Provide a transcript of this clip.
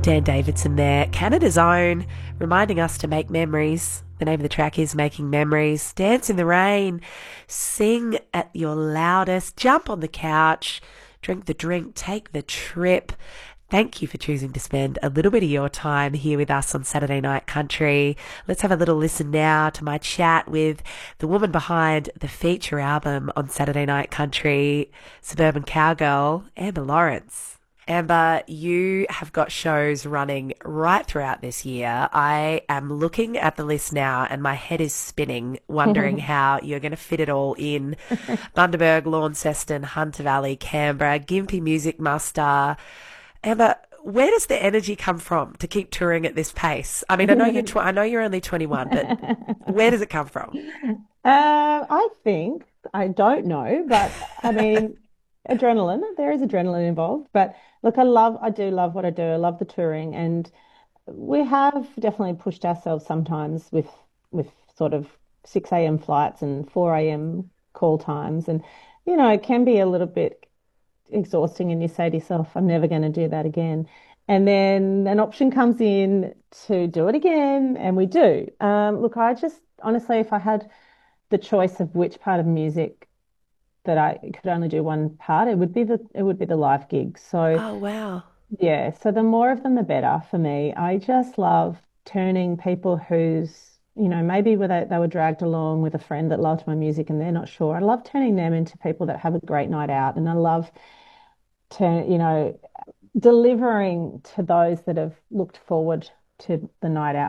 Dan Davidson there, Canada's own, reminding us to make memories. The name of the track is Making Memories. Dance in the rain, sing at your loudest, jump on the couch, drink the drink, take the trip. Thank you for choosing to spend a little bit of your time here with us on Saturday Night Country. Let's have a little listen now to my chat with the woman behind the feature album on Saturday Night Country, Suburban Cowgirl, Amber Lawrence. Amber, you have got shows running right throughout this year. I am looking at the list now and my head is spinning, wondering how you're going to fit it all in. Bundaberg, Launceston, Hunter Valley, Canberra, Gympie Music Muster. Amber, where does the energy come from to keep touring at this pace? I mean, I know you're only 21, but where does it come from? I think, I don't know, but I mean, adrenaline, there is adrenaline involved. But look, I do love what I do. I love the touring, and we have definitely pushed ourselves sometimes with sort of 6 a.m. flights and 4 a.m. call times. And, it can be a little bit exhausting, and you say to yourself, I'm never going to do that again. And then an option comes in to do it again, and we do. Look, I just honestly, if I had the choice of which part of music that I could only do one part, it would be the live gigs. So Oh, wow. yeah, so the more of them, the better for me. I just love turning people maybe they were dragged along with a friend that loved my music and they're not sure. I love turning them into people that have a great night out, and I love delivering to those that have looked forward to the night out